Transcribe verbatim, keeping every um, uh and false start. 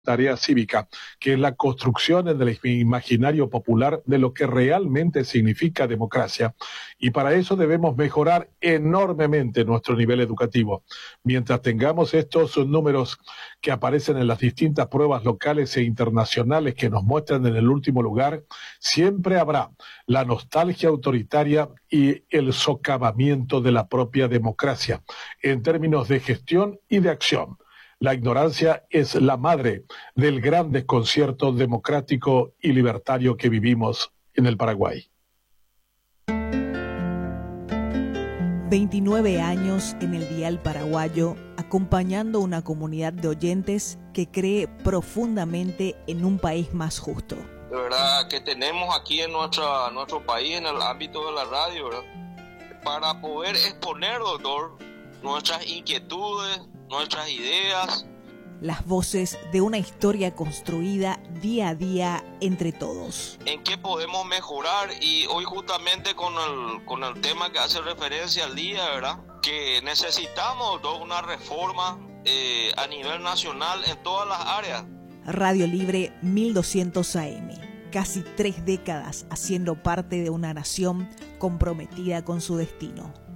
tarea cívica, que es la construcción en el imaginario popular de lo que realmente significa democracia. Y para eso debemos mejorar enormemente nuestro nivel educativo. Mientras tengamos estos números que aparecen en las distintas pruebas locales e internacionales que nos muestran en el último lugar, siempre habrá la nostalgia autoritaria y el socavamiento de la propia democracia en términos de gestión y de acción. La ignorancia es la madre del gran desconcierto democrático y libertario que vivimos en el Paraguay. veintinueve años en el dial paraguayo, acompañando una comunidad de oyentes que cree profundamente en un país más justo. De verdad que tenemos aquí en nuestra, nuestro país, en el ámbito de la radio, ¿verdad?, para poder exponer, doctor, nuestras inquietudes, nuestras ideas. Las voces de una historia construida día a día entre todos. En qué podemos mejorar, y hoy justamente con el, con el tema que hace referencia al día, ¿verdad?, que necesitamos ¿no? una reforma eh, a nivel nacional en todas las áreas. Radio Libre mil doscientos A M, casi tres décadas haciendo parte de una nación comprometida con su destino.